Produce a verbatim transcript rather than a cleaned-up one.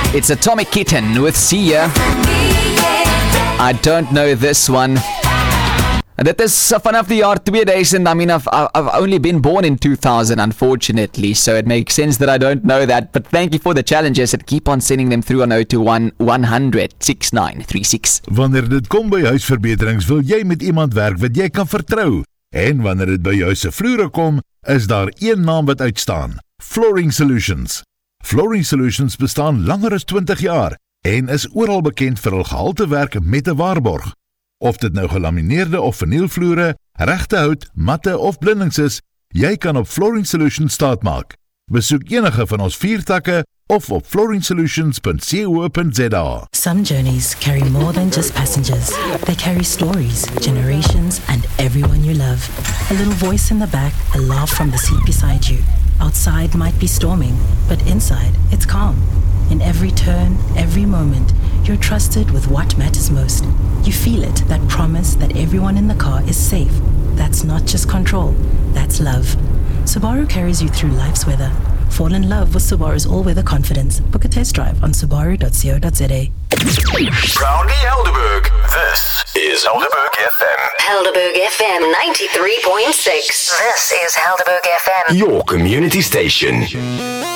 It's Atomic Kitten with See Ya. I don't know this one. Dit is vanaf die jaar two thousand. I mean, I've, I've only been born in two thousand, unfortunately, so it makes sense that I don't know that. But thank you for the challenges and keep on sending them through on zero two one, one hundred, sixty-nine thirty-six. Wanneer dit kom by huisverbeterings, wil jy met iemand werk wat jy kan vertrou. En wanneer dit by jou se vloere kom, is daar een naam wat uitstaan: Flooring Solutions. Flooring Solutions bestaan langer as twenty jaar en is oral bekend vir hul gehalte werk met 'n waarborg. Of dit nou gelamineerde of vernielvloere, regte hout, matte of blindings is, jy kan op Flooring Solutions staatmaak. Besoek enige van ons vier takke of op flooring solutions dot co dot za. Some journeys carry more than just passengers. They carry stories, generations, and everyone you love. A little voice in the back, a laugh from the seat beside you. Outside might be storming, but inside it's calm. In every turn, every moment, you're trusted with what matters most. You feel it, that promise that everyone in the car is safe. That's not just control, that's love. Subaru carries you through life's weather. Fall in love with Subaru's all-weather confidence. Book a test drive on subaru dot co dot za. Proudly Helderberg. This is Helderberg F M. Helderberg F M ninety-three point six. This is Helderberg F M. Your community station.